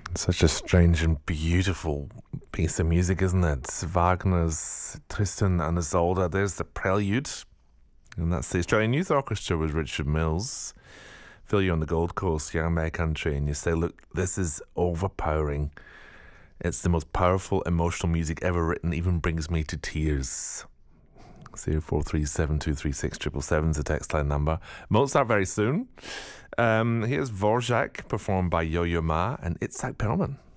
Such a strange and beautiful piece of music, isn't it? Wagner's Tristan and Isolde. There's the prelude, and that's the Australian Youth Orchestra with Richard Mills. Feel you on the Gold Coast, young May country, and you say, look, this is overpowering. It's the most powerful, emotional music ever written, even brings me to tears. 0437236777 is the text line number. Mozart very soon. Here's Dvorak, performed by Yo-Yo Ma and Itzhak Perlman.